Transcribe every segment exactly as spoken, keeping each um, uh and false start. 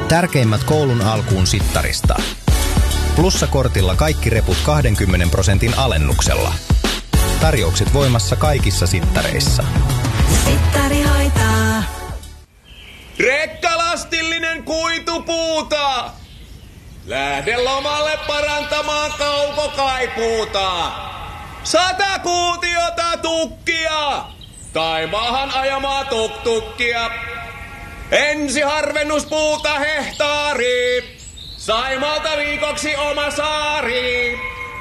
Tärkeimmät koulun alkuun sittarista. Plussakortilla kaikki reput kaksikymmentä prosentin alennuksella. Tarjoukset voimassa kaikissa sittareissa. Sittari hoitaa. Rekkalastillinen kuitupuuta! Lähde lomalle parantamaan kaukokaipuuta. Sata kuutiota tukkia! Tai maahan ajamaa tuktukkia. Ensi harvennuspuuta hehtaari. Saimalta viikoksi oma saari.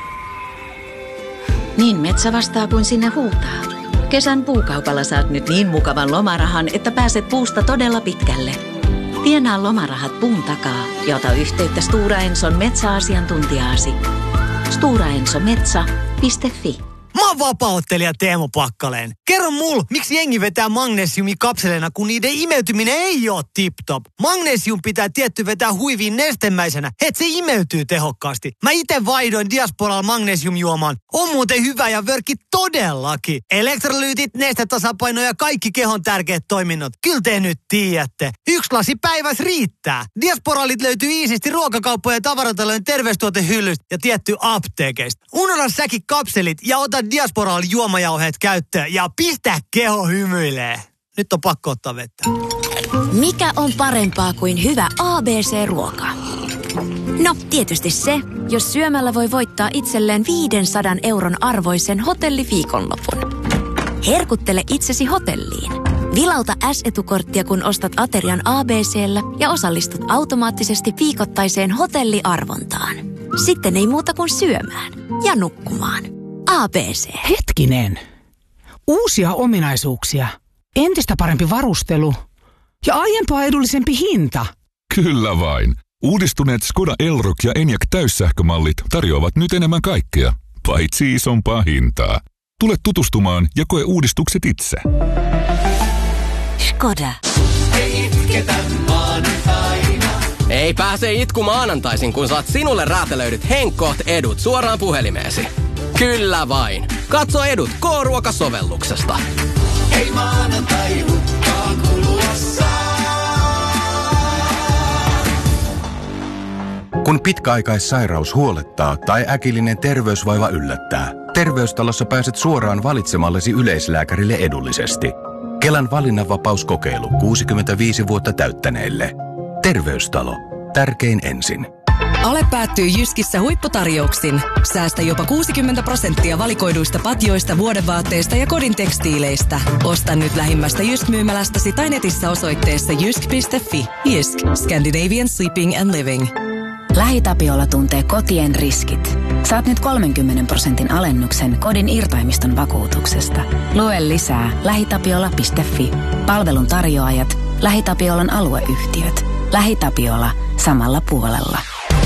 Niin metsä vastaa kuin sinne huutaa. Kesän puukaupalla saat nyt niin mukavan lomarahan, että pääset puusta todella pitkälle. Tienaa lomarahat puun takaa ja ota yhteyttä Stora Enson metsäasiantuntijaasi. stora enso metsä piste fi. Mä oon vapaa-ottelija Teemu Pakkaleen. Kerro mul, miksi jengi vetää magnesiumi kapseleina, kun niiden imeytyminen ei oo tip-top. Magnesium pitää tietty vetää huiviin nestemäisenä, et se imeytyy tehokkaasti. Mä ite vaihdoin Diasporal magnesiumjuomaan. On muuten hyvä ja vörkki todellakin. Elektrolyytit, nestetasapaino ja kaikki kehon tärkeät toiminnot. Kyllä te nyt tiedätte. Yksi lasi päivässä riittää. Diasporalit löytyy iisisti ruokakauppojen ja tavaratalojen terveystuotehyllystä ja tietty apteekeista. Unohda säkin kapselit ja ota Diasporal juomajauheet käyttöön ja pistä keho hymyilee. Nyt on pakko ottaa vettä. Mikä on parempaa kuin hyvä A B C-ruoka? No, tietysti se, jos syömällä voi voittaa itselleen viisisataa euron arvoisen hotelliviikonlopun. Herkuttele itsesi hotelliin. Vilauta S-etukorttia, kun ostat aterian A B C:llä ja osallistut automaattisesti viikoittaiseen hotelliarvontaan. Sitten ei muuta kuin syömään ja nukkumaan. A B C. Hetkinen. Uusia ominaisuuksia, entistä parempi varustelu ja aiempaa edullisempi hinta. Kyllä vain. Uudistuneet Skoda Elroq ja Enyaq täyssähkömallit tarjoavat nyt enemmän kaikkea, paitsi isompaa hintaa. Tule tutustumaan ja koe uudistukset itse. Skoda. Ei itketä maanantaina. Ei pääse itku maanantaisin, kun saat sinulle räätälöidyt Henkkoht edut suoraan puhelimeesi. Kyllä vain. Katso edut K-ruokasovelluksesta. Ei maanantai hukkaan kuluessa. Kun pitkäaikaissairaus huolettaa tai äkillinen terveysvaiva yllättää, Terveystalossa pääset suoraan valitsemallesi yleislääkärille edullisesti. Kelan valinnanvapauskokeilu kuusikymmentäviisi vuotta täyttäneille. Terveystalo. Tärkein ensin. Ale päättyy Jyskissä huipputarjouksin. Säästä jopa kuusikymmentä prosenttia valikoiduista patjoista, vuodevaatteista ja kodin tekstiileistä. Osta nyt lähimmästä Jysk-myymälästäsi tai netissä osoitteessa jysk piste fi. Jysk. Scandinavian Sleeping and Living. LähiTapiola tuntee kotien riskit. Saat nyt kolmenkymmenen prosentin alennuksen kodin irtaimiston vakuutuksesta. Lue lisää lähitapiola piste fi. Palvelun tarjoajat, LähiTapiolan alueyhtiöt. LähiTapiola samalla puolella.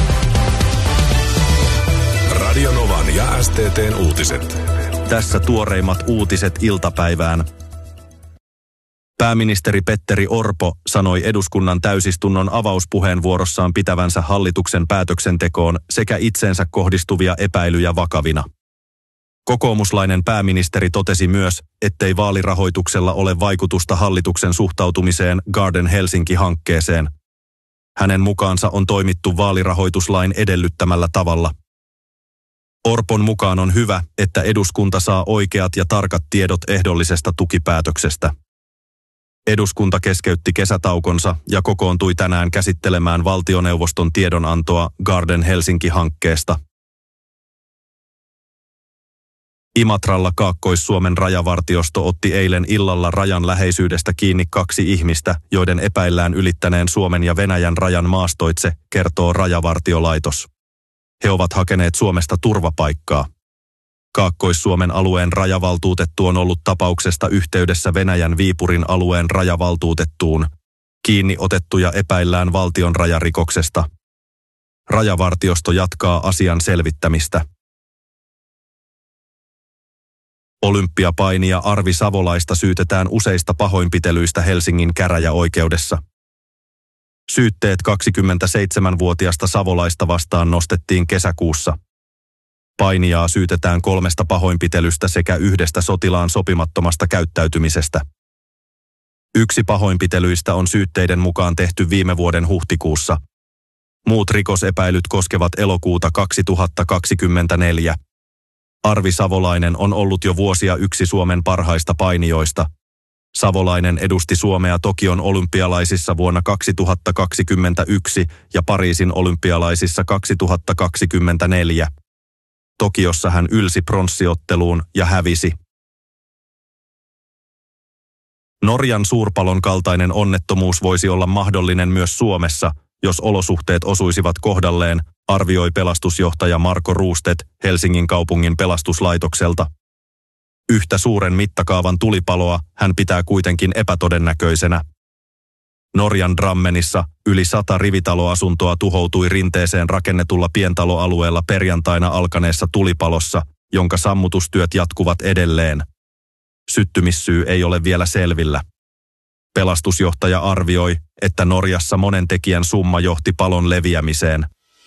Radio Novan ja S T T:n uutiset. Tässä tuoreimmat uutiset iltapäivään. Pääministeri Petteri Orpo sanoi eduskunnan täysistunnon avauspuheenvuorossaan pitävänsä hallituksen päätöksentekoon sekä itseensä kohdistuvia epäilyjä vakavina. Kokoomuslainen pääministeri totesi myös, ettei vaalirahoituksella ole vaikutusta hallituksen suhtautumiseen Garden Helsinki-hankkeeseen. Hänen mukaansa on toimittu vaalirahoituslain edellyttämällä tavalla. Orpon mukaan on hyvä, että eduskunta saa oikeat ja tarkat tiedot ehdollisesta tukipäätöksestä. Eduskunta keskeytti kesätaukonsa ja kokoontui tänään käsittelemään valtioneuvoston tiedonantoa Garden Helsinki-hankkeesta. Imatralla Kaakkois-Suomen rajavartiosto otti eilen illalla rajan läheisyydestä kiinni kaksi ihmistä, joiden epäillään ylittäneen Suomen ja Venäjän rajan maastoitse, kertoo Rajavartiolaitos. He ovat hakeneet Suomesta turvapaikkaa. Kaakkois-Suomen alueen rajavaltuutettu on ollut tapauksesta yhteydessä Venäjän Viipurin alueen rajavaltuutettuun. Kiinni otettuja epäillään valtion rajarikoksesta. Rajavartiosto jatkaa asian selvittämistä. Olympiapainija Arvi Savolaista syytetään useista pahoinpitelyistä Helsingin käräjäoikeudessa. Syytteet kaksikymmentäseitsemänvuotiaasta Savolaista vastaan nostettiin kesäkuussa. Painijaa syytetään kolmesta pahoinpitelystä sekä yhdestä sotilaan sopimattomasta käyttäytymisestä. Yksi pahoinpitelyistä on syytteiden mukaan tehty viime vuoden huhtikuussa. Muut rikosepäilyt koskevat elokuuta kaksituhattakaksikymmentäneljä. Arvi Savolainen on ollut jo vuosia yksi Suomen parhaista painijoista. Savolainen edusti Suomea Tokion olympialaisissa vuonna kaksituhattakaksikymmentäyksi ja Pariisin olympialaisissa kaksituhattakaksikymmentäneljä. Tokiossa hän ylsi pronssiotteluun ja hävisi. Norjan suurpalon kaltainen onnettomuus voisi olla mahdollinen myös Suomessa, jos olosuhteet osuisivat kohdalleen, arvioi pelastusjohtaja Marko Ruusted Helsingin kaupungin pelastuslaitokselta. Yhtä suuren mittakaavan tulipaloa hän pitää kuitenkin epätodennäköisenä. Norjan Drammenissa yli sata rivitaloasuntoa tuhoutui rinteeseen rakennetulla pientaloalueella perjantaina alkaneessa tulipalossa, jonka sammutustyöt jatkuvat edelleen. Syttymissyy ei ole vielä selvillä. Pelastusjohtaja arvioi, että Norjassa monen tekijän summa johti palon leviämiseen.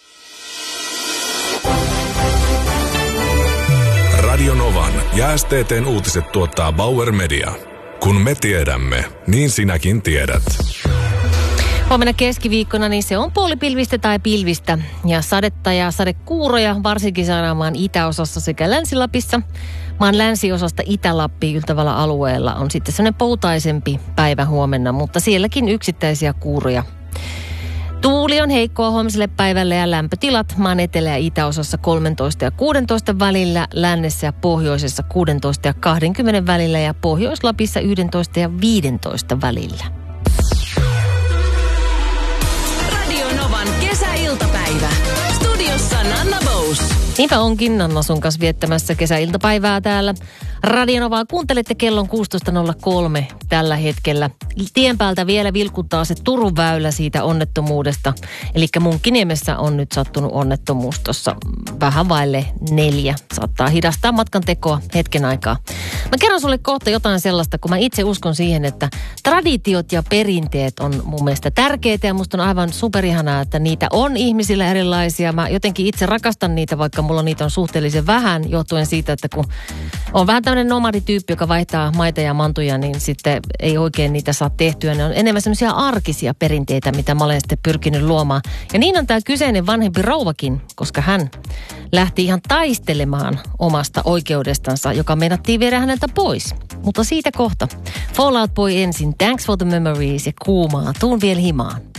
Radio Novan ja S T T:n uutiset tuottaa Bauer Media. Kun me tiedämme, niin sinäkin tiedät. Huomenna keskiviikkona niin se on puolipilvistä tai pilvistä ja sadetta ja sadekuuroja varsinkin saadaan maan itäosassa sekä Länsi-Lapissa. Maan länsiosasta Itä-Lappiin yltävällä alueella on sitten sellainen poutaisempi päivä huomenna, mutta sielläkin yksittäisiä kuuroja. Tuuli on heikkoa huomiselle päivälle ja lämpötilat maan etelä- ja itäosassa kolmetoista ja kuusitoista välillä, lännessä ja pohjoisessa kuusitoista ja kaksikymmentä välillä ja Pohjois-Lapissa yksitoista ja viisitoista välillä. Radio Novan kesäiltapäivä. Studiossa Nanna Bous. Niinpä onkin Nanna sun kanssa viettämässä kesäiltapäivää täällä. Radio Novaa kuuntelette kellon kuusitoista nolla kolme tällä hetkellä. Tien päältä vielä vilkuttaa se Turun väylä siitä onnettomuudesta. Eli Munkkiniemessä on nyt sattunut onnettomuus tuossa vähän vaille neljä. Saattaa hidastaa matkan tekoa hetken aikaa. Mä kerron sulle kohta jotain sellaista, kun mä itse uskon siihen, että traditiot ja perinteet on mun mielestä tärkeitä. Ja musta on aivan superihanaa, että niitä on ihmisillä erilaisia. Mä jotenkin itse rakastan niitä, vaikka mulla niitä on suhteellisen vähän, johtuen siitä, että kun on vähän tämmöinen nomadityyppi, joka vaihtaa maita ja mantuja, niin sitten ei oikein niitä saa tehtyä. Ne on enemmän semmoisia arkisia perinteitä, mitä mä olen sitten pyrkinyt luomaan. Ja niin on tämä kyseinen vanhempi rouvakin, koska hän lähti ihan taistelemaan omasta oikeudestansa, joka meinattiin viedä häneltä pois. Mutta siitä kohta. Fall Out Boy ensin, Thanks for the Memories ja kuumaa, tuun vielä himaan.